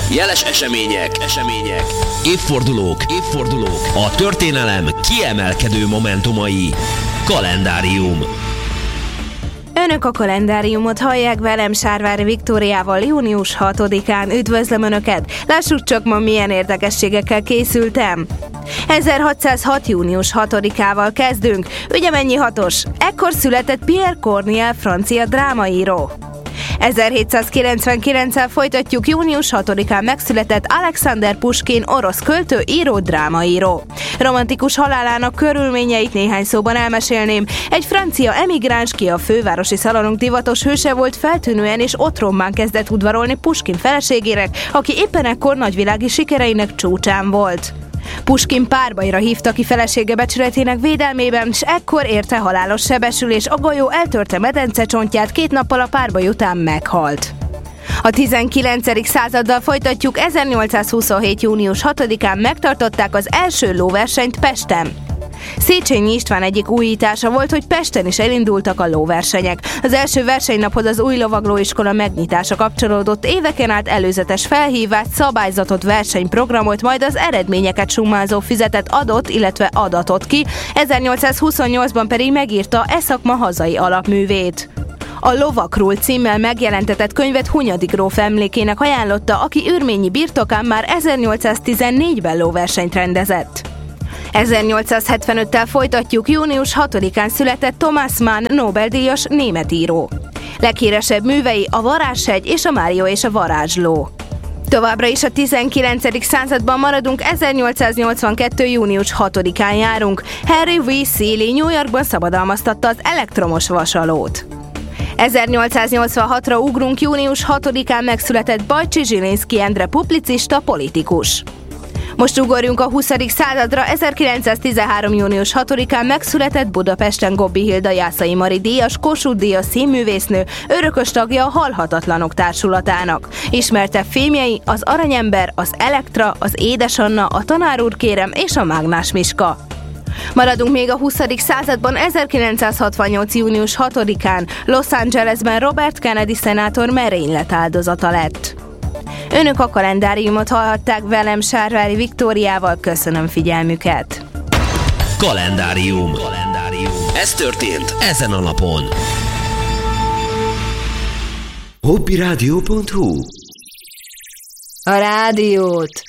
Jeles események, évfordulók, a történelem kiemelkedő momentumai. Kalendárium. Önök a kalendáriumot hallják, velem Sárvári Viktóriával június 6-án. Üdvözlöm Önöket! Lássuk csak ma milyen érdekességekkel készültem. 1606. június 6-ával kezdünk. Ugye mennyi hatos? Ekkor született Pierre Corneille, francia drámaíró. 1799-el folytatjuk, június 6-án megszületett Alexander Pushkin, orosz költő, író, drámaíró. Romantikus halálának körülményeit néhány szóban elmesélném. Egy francia emigráns, ki a fővárosi szalonok divatos hőse volt, feltűnően és otromban kezdett udvarolni Pushkin feleségének, aki éppen ekkor nagyvilági sikereinek csúcsán volt. Pushkin párbajra hívta ki felesége becsületének védelmében, s ekkor érte halálos sebesülés, a golyó eltörte medencecsontját, 2 nappal a párbaj után meghalt. A 19. századdal folytatjuk, 1827. június 6-án megtartották az első lóversenyt Pesten. Széchenyi István egyik újítása volt, hogy Pesten is elindultak a lóversenyek. Az első versenynaphoz az új lovaglóiskola megnyitása kapcsolódott, éveken át előzetes felhívást, szabályzatot, versenyprogramot, majd az eredményeket summázó füzetet adott, illetve adatot ki, 1828-ban pedig megírta e szakma hazai alapművét. A Lovakról címmel megjelentetett könyvet Hunyadi gróf emlékének ajánlotta, aki ürményi birtokán már 1814-ben lóversenyt rendezett. 1875-tel folytatjuk, június 6-án született Thomas Mann, Nobel-díjas német író. Leghíresebb művei a Varázshegy és a Mário és a varázsló. Továbbra is a 19. században maradunk, 1882. június 6-án járunk. Harry V. Seeley New Yorkban szabadalmaztatta az elektromos vasalót. 1886-ra ugrunk, június 6-án megszületett Bajcsi Zsilinszky Endre, publicista, politikus. Most ugorjunk a 20. századra, 1913. június 6-án megszületett Budapesten Gobbi Hilda Jászai Mari díjas, Kossuth-díjas színművésznő, örökös tagja a Halhatatlanok társulatának. Ismertebb filmjei az Aranyember, az Elektra, az Édesanna, a Tanár úr kérem és a Mágnás Miska. Maradunk még a 20. században, 1968. június 6-án Los Angelesben Robert Kennedy szenátor merénylet áldozata lett. Önök a kalendáriumot hallhatták, velem Sárvári Viktóriával, köszönöm figyelmüket. Kalendárium. Ez történt ezen a napon. Hobbiradio.hu. A rádiót